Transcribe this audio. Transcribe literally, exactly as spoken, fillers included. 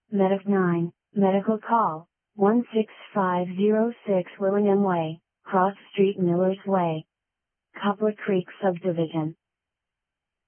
Medic nine, medical call, one six five zero six Willingham Way, Cross Street Millers Way. Copper Creek Subdivision.